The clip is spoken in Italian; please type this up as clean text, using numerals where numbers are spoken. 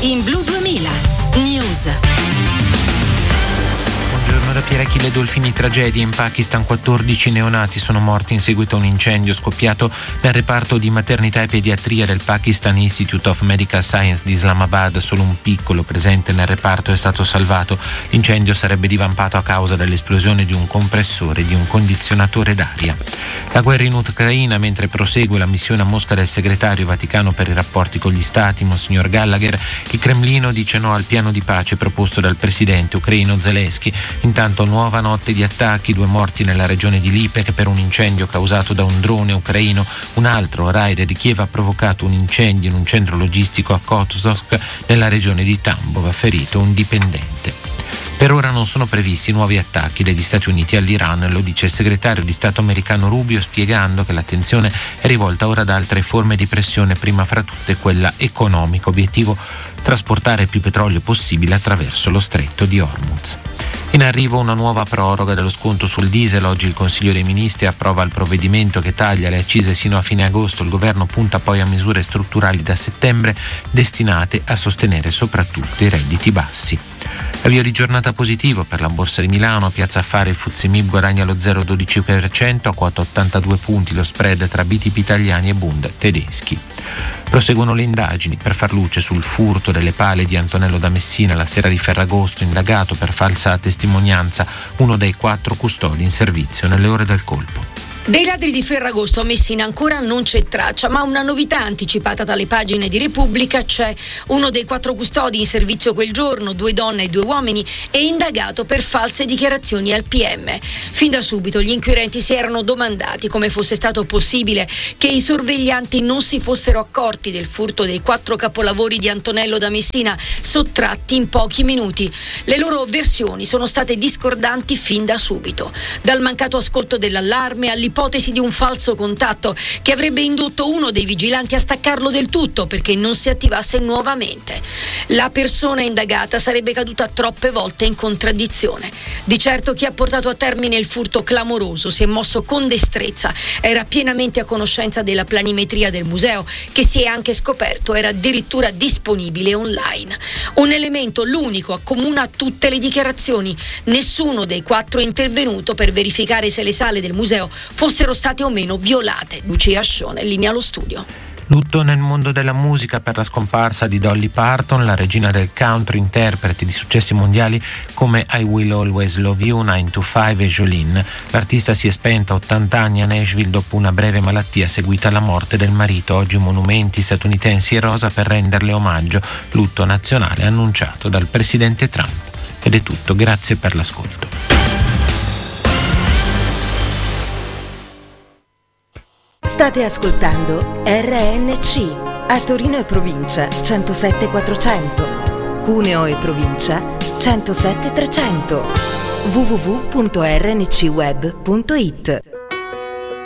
in Blu 2000 News. Buongiorno da Piera Achille Dolfini. Tragedia in Pakistan, 14 neonati sono morti in seguito a un incendio scoppiato nel reparto di maternità e pediatria del Pakistan Institute of Medical Science di Islamabad. Solo un piccolo presente nel reparto è stato salvato. L'incendio sarebbe divampato a causa dell'esplosione di un compressore di un condizionatore d'aria. La guerra in Ucraina, mentre prosegue la missione a Mosca del segretario Vaticano per i rapporti con gli stati, Monsignor Gallagher, il Cremlino dice no al piano di pace proposto dal presidente ucraino Zelensky. Intanto nuova notte di attacchi, 2 morti nella regione di Lipetsk per un incendio causato da un drone ucraino. Un altro raid di Kiev ha provocato un incendio in un centro logistico a Kotuzovsk nella regione di Tambov, ha ferito un dipendente. Per ora non sono previsti nuovi attacchi degli Stati Uniti all'Iran, lo dice il segretario di Stato americano Rubio, spiegando che l'attenzione è rivolta ora ad altre forme di pressione, prima fra tutte quella economica. Obiettivo: trasportare più petrolio possibile attraverso lo stretto di Hormuz. In arrivo una nuova proroga dello sconto sul diesel. Oggi il Consiglio dei Ministri approva il provvedimento che taglia le accise sino a fine agosto. Il governo punta poi a misure strutturali da settembre destinate a sostenere soprattutto i redditi bassi. Avvio di giornata positivo per la Borsa di Milano. A Piazza Affari il FTSE MIB guadagna lo 0,12%, a quota 82 punti lo spread tra BTP italiani e Bund tedeschi. Proseguono le indagini per far luce sul furto delle pale di Antonello da Messina la sera di Ferragosto, indagato per falsa testimonianza uno dei 4 custodi in servizio nelle ore del colpo. Dei ladri di Ferragosto a Messina ancora non c'è traccia, ma una novità anticipata dalle pagine di Repubblica c'è. Uno dei 4 custodi in servizio quel giorno, 2 donne e 2 uomini, è indagato per false dichiarazioni al PM. Fin da subito gli inquirenti si erano domandati come fosse stato possibile che i sorveglianti non si fossero accorti del furto dei 4 capolavori di Antonello da Messina sottratti in pochi minuti. Le loro versioni sono state discordanti fin da subito, dal mancato ascolto dell'allarme all'ipotesi di un falso contatto che avrebbe indotto uno dei vigilanti a staccarlo del tutto perché non si attivasse nuovamente. La persona indagata sarebbe caduta troppe volte in contraddizione. Di certo chi ha portato a termine il furto clamoroso si è mosso con destrezza, era pienamente a conoscenza della planimetria del museo, che si è anche scoperto era addirittura disponibile online. Un elemento, l'unico, accomuna tutte le dichiarazioni. Nessuno dei 4 è intervenuto per verificare se le sale del museo fossero state o meno violate. Lucia Scione, linea allo studio. Lutto nel mondo della musica per la scomparsa di Dolly Parton, la regina del country, interprete di successi mondiali come I Will Always Love You, 9 to 5 e Jolene. L'artista si è spenta a 80 anni a Nashville dopo una breve malattia seguita alla morte del marito. Oggi monumenti statunitensi e rosa per renderle omaggio. Lutto nazionale annunciato dal presidente Trump. Ed è tutto, grazie per l'ascolto. State ascoltando RNC, a Torino e provincia 107.400, Cuneo e provincia 107.300, www.rncweb.it.